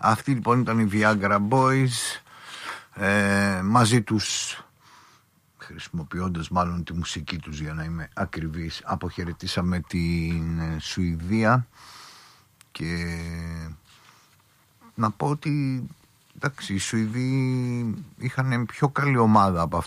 Αυτοί λοιπόν ήταν οι Viagra Boys. Μαζί τους, χρησιμοποιώντας μάλλον τη μουσική τους για να είμαι ακριβής, αποχαιρετήσαμε την Σουηδία. Και να πω ότι εντάξει, οι Σουηδοί είχαν πιο καλή ομάδα από